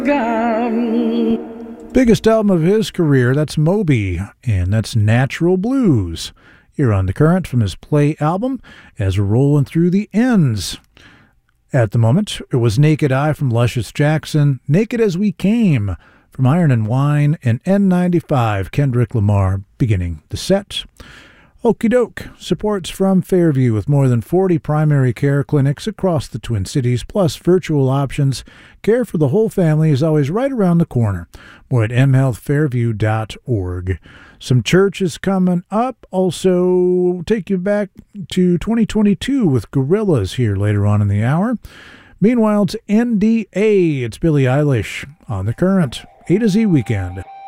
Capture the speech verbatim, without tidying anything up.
Biggest album of his career, that's Moby, and that's Natural Blues. Here on The Current from his Play album, as we're rolling through the ends. At the moment, it was Naked Eye from Luscious Jackson, Naked as We Came from Iron and Wine, and N ninety-five, Kendrick Lamar, beginning the set. Okie doke, supports from Fairview with more than forty primary care clinics across the Twin Cities, plus virtual options. Care for the whole family is always right around the corner. More at m health fairview dot org. Some church is coming up. Also, take you back to twenty twenty-two with Gorillaz here later on in the hour. Meanwhile, it's N D A. It's Billie Eilish on The Current. A to Z Weekend.